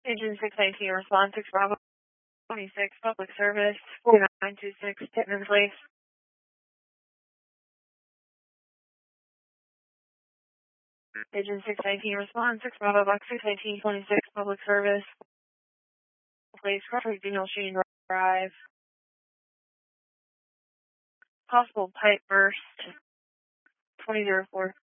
Agent 619, response 6 Bravo 26, public service 4926, Pittman Place. Agent 619, response 6 Bravo Box 619, 26, public service. Place Crawford Daniel Sheen Drive. Possible pipe burst 2004.